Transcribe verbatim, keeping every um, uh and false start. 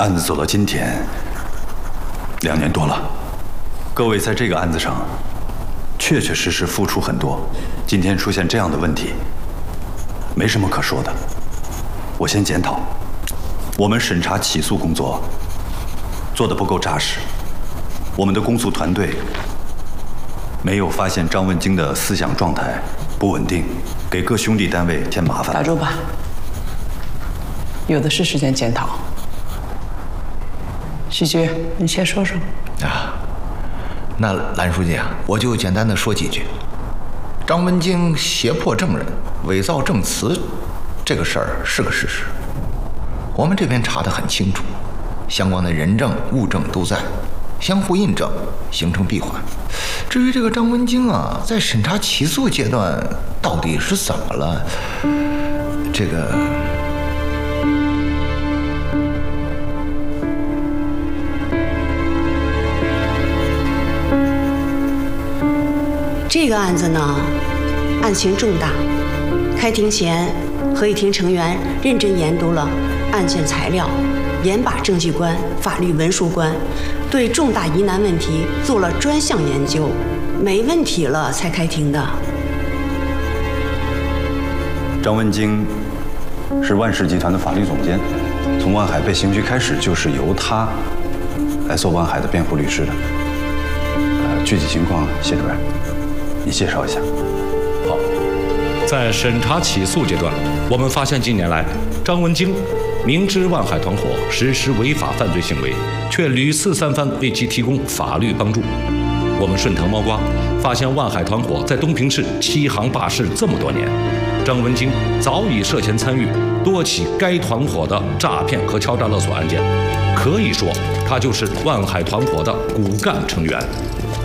案子走到今天两年多了，各位在这个案子上确确实实付出很多，今天出现这样的问题，没什么可说的。我先检讨，我们审查起诉工作做得不够扎实，我们的公诉团队没有发现张文京的思想状态不稳定，给各兄弟单位添麻烦。 打住吧，有的是时间检讨。许局，你先说说。 啊，那蓝书记啊，我就简单的说几句。张文京胁迫证人、伪造证词，这个事儿是个事实，我们这边查得很清楚，相关的人证、物证都在，相互印证，形成闭环。至于这个张文京啊，在审查起诉阶段到底是怎么了，这个。 这个案子呢，案情重大。开庭前，合议庭成员认真研读了案件材料，严把证据关、法律文书关，对重大疑难问题做了专项研究，没问题了才开庭的。 张文京是万氏集团的法律总监，从万海被刑拘开始，就是由他来做万海的辩护律师的。呃，具体情况，谢主任，你介绍一下。 好，在审查起诉阶段，我们发现近年来张文京明知万海团伙实施违法犯罪行为，却屡次三番为其提供法律帮助。我们顺藤摸瓜，发现万海团伙在东平市欺行霸市这么多年，张文京早已涉嫌参与多起该团伙的诈骗和敲诈勒索案件，可以说他就是万海团伙的骨干成员。